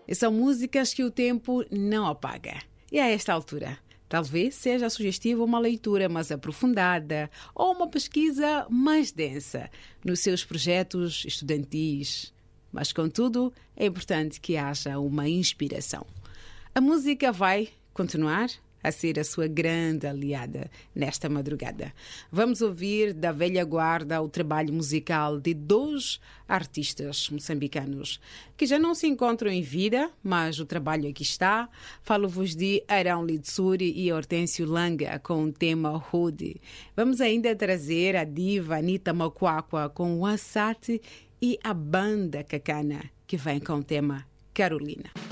E são músicas que o tempo não apaga. E a esta altura, talvez seja sugestiva uma leitura mais aprofundada ou uma pesquisa mais densa nos seus projetos estudantis. Mas, contudo, é importante que haja uma inspiração. A música vai continuar a ser a sua grande aliada nesta madrugada. Vamos ouvir da velha guarda o trabalho musical de 2 artistas moçambicanos que já não se encontram em vida, mas o trabalho aqui está. Falo-vos de Arão Litsuri e Hortêncio Langa com o tema Hood. Vamos ainda trazer a diva Anita Makwakwa com o Assate e a banda Cacana, que vem com o tema Carolina.